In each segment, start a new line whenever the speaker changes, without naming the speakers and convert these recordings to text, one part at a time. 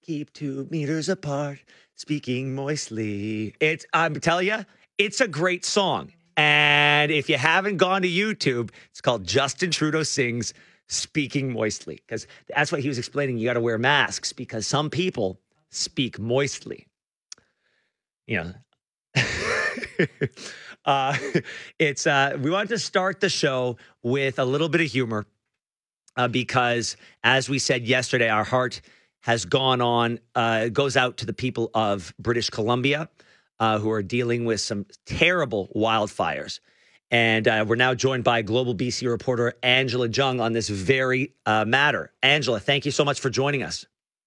keep 2 meters apart, speaking moistly. I'm telling you, it's a great song. And if you haven't gone to YouTube, it's called Justin Trudeau Sings Speaking Moistly. Because that's what he was explaining. You got to wear masks because some people speak moistly. You know. We wanted to start the show with a little bit of humor because, as we said yesterday, our heart has goes out to the people of British Columbia who are dealing with some terrible wildfires. And we're now joined by Global BC reporter Angela Jung on this very matter. Angela, thank you so much for joining us.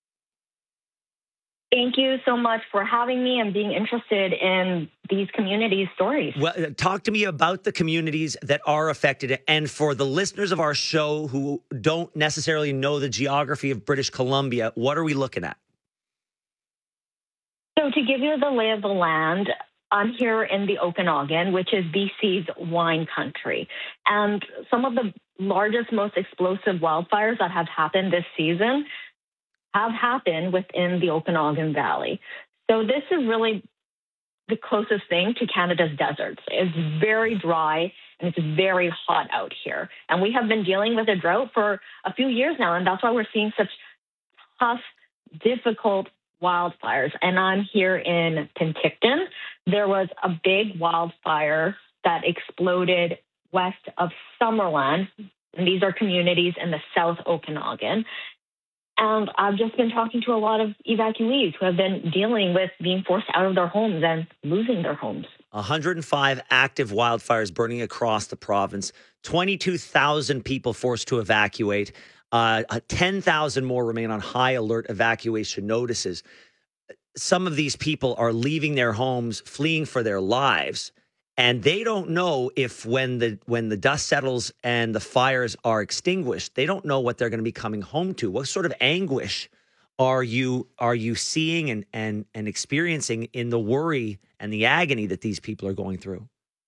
Thank you so much for having me and being interested in these communities' stories.
Well, talk to me about the communities that are affected. And for the listeners of our show who don't necessarily know the geography of British Columbia, what are we looking at?
So to give you the lay of the land, I'm here in the Okanagan, which is BC's wine country. And some of the largest, most explosive wildfires that have happened this season have happened within the Okanagan Valley. So this is really the closest thing to Canada's deserts. It's very dry and it's very hot out here. And we have been dealing with a drought for a few years now, and that's why we're seeing such tough, difficult wildfires. And I'm here in Penticton. There was a big wildfire that exploded west of Summerland, and these are communities in the South Okanagan. And I've just been talking to a lot of evacuees who have been dealing with being forced out of their homes and losing their homes.
105 active wildfires burning across the province, 22,000 people forced to evacuate, 10,000 more remain on high alert evacuation notices. Some of these people are leaving their homes, fleeing for their lives. And they don't know if when the dust settles and the fires are extinguished, they don't know what they're going to be coming home to. What sort of anguish are you seeing and experiencing in the worry and the agony that these people are going through?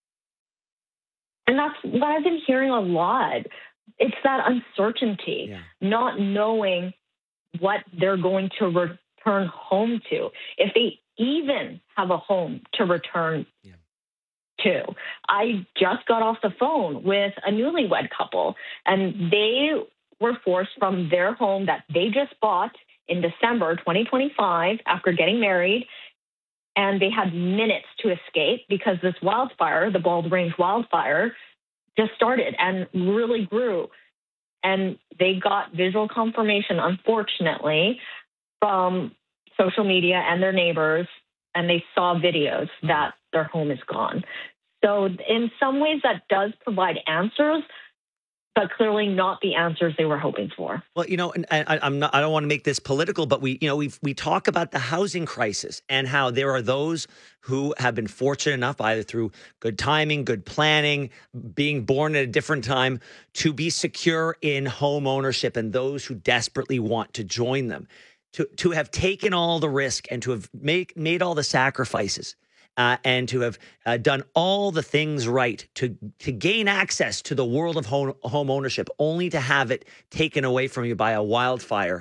And that's what I've been hearing a lot. It's that uncertainty, not knowing what they're going to return home to, if they even have a home to return to. I just got off the phone with a newlywed couple, and they were forced from their home that they just bought in December 2025 after getting married, and they had minutes to escape because this wildfire, the Bald Range wildfire, just started and really grew. And they got visual confirmation, unfortunately, from social media and their neighbors, and they saw videos that their home is gone. So in some ways that does provide answers, but clearly not the answers they were hoping for.
Well, and I don't want to make this political, but we talk about the housing crisis and how there are those who have been fortunate enough, either through good timing, good planning, being born at a different time, to be secure in home ownership, and those who desperately want to join them, to have taken all the risk and to have made all the sacrifices. And to have done all the things right to gain access to the world of home ownership, only to have it taken away from you by a wildfire,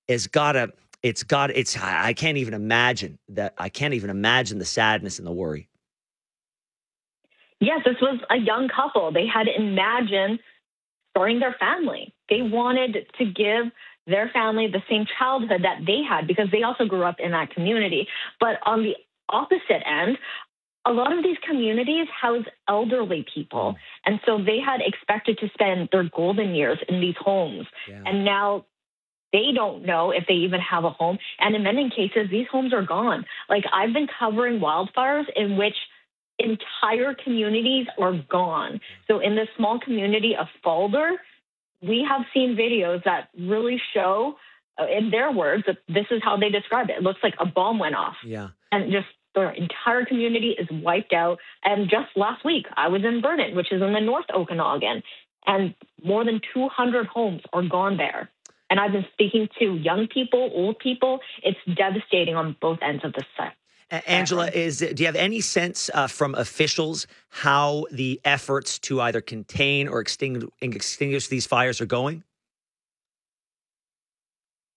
I can't even imagine that. I can't even imagine the sadness and the worry.
Yes, this was a young couple. They had imagined starting their family. They wanted to give their family the same childhood that they had because they also grew up in that community. But on the opposite end, a lot of these communities house elderly people. And so they had expected to spend their golden years in these homes. Yeah. And now they don't know if they even have a home. And in many cases, these homes are gone. Like, I've been covering wildfires in which entire communities are gone. So in this small community of Falder, we have seen videos that really show, in their words, that this is how they describe it. It looks like a bomb went off.
Yeah.
And just their entire community is wiped out. And just last week, I was in Burnet, which is in the North Okanagan, and more than 200 homes are gone there. And I've been speaking to young people, old people. It's devastating on both ends of the set.
Angela, do you have any sense from officials how the efforts to either contain or extinguish these fires are going?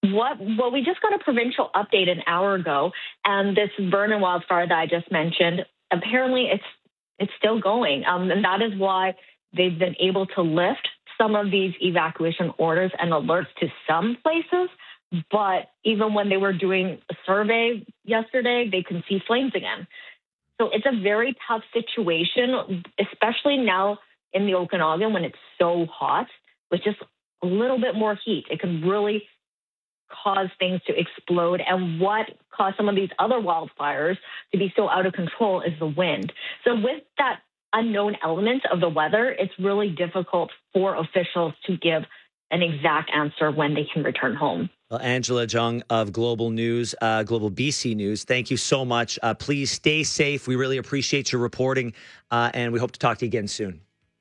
Well, we just got a provincial update an hour ago, and this Vernon wildfire that I just mentioned, apparently it's still going, and that is why they've been able to lift some of these evacuation orders and alerts to some places. But even when they were doing a survey yesterday, they can see flames again. So it's a very tough situation, especially now in the Okanagan when it's so hot. With just a little bit more heat, it can really cause things to explode. And what caused some of these other wildfires to be so out of control is the wind. So with that unknown element of the weather, it's really difficult for officials to give an exact answer when they can return home.
Well, Angela Jung of Global News, Global BC News, thank you so much. Please stay safe. We really appreciate your reporting, and we hope to talk to you again soon.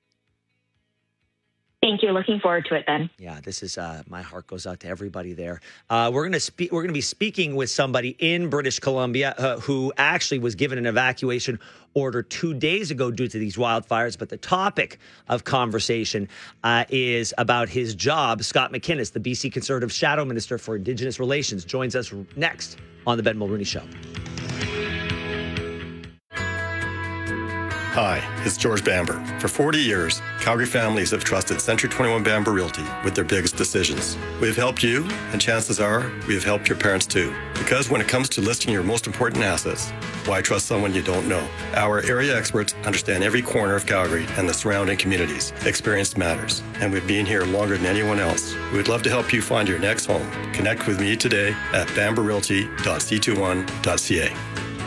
Thank you. Looking forward to it then.
Yeah, this is my heart goes out to everybody there. We're going to be speaking with somebody in British Columbia who actually was given an evacuation order 2 days ago due to these wildfires. But the topic of conversation is about his job. Scott McInnes, the BC Conservative Shadow Minister for Indigenous Relations, joins us next on the Ben Mulroney Show.
Hi, it's George Bamber. For 40 years, Calgary families have trusted Century 21 Bamber Realty with their biggest decisions. We have helped you, and chances are we have helped your parents too. Because when it comes to listing your most important assets, why trust someone you don't know? Our area experts understand every corner of Calgary and the surrounding communities. Experience matters, and we've been here longer than anyone else. We would love to help you find your next home. Connect with me today at bamberrealty.c21.ca.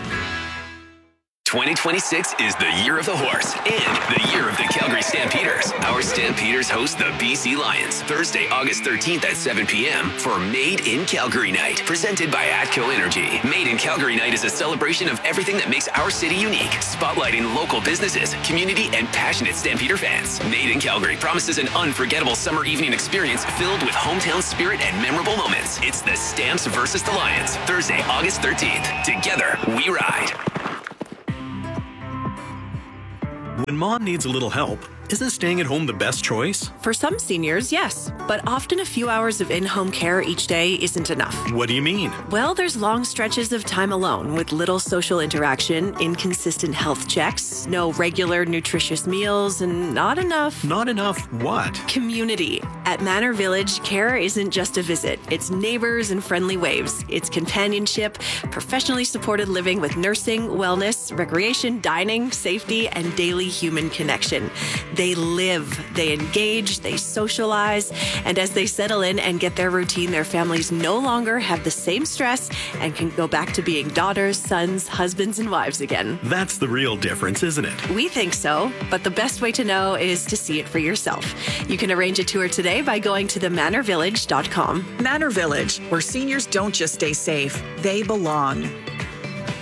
2026 is the year of the horse and the year of the Calgary Stampeders. Our Stampeders host the BC Lions Thursday, August 13th at 7 p.m. for Made in Calgary Night, presented by ATCO Energy. Made in Calgary Night is a celebration of everything that makes our city unique, spotlighting local businesses, community, and passionate Stampeder fans. Made in Calgary promises an unforgettable summer evening experience filled with hometown spirit and memorable moments. It's the Stamps versus the Lions, Thursday, August 13th. Together, we ride.
When mom needs a little help, isn't staying at home the best choice?
For some seniors, yes. But often a few hours of in-home care each day isn't enough.
What do you mean?
Well, there's long stretches of time alone with little social interaction, inconsistent health checks, no regular nutritious meals, and not enough...
Not enough what?
Community. At Manor Village, care isn't just a visit. It's neighbors and friendly waves. It's companionship, professionally supported living with nursing, wellness, recreation, dining, safety, and daily human connection. They live, they engage, they socialize, and as they settle in and get their routine, their families no longer have the same stress and can go back to being daughters, sons, husbands, and wives again.
That's the real difference, isn't it?
We think so, but the best way to know is to see it for yourself. You can arrange a tour today by going to themanorvillage.com.
Manor Village, where seniors don't just stay safe, they belong.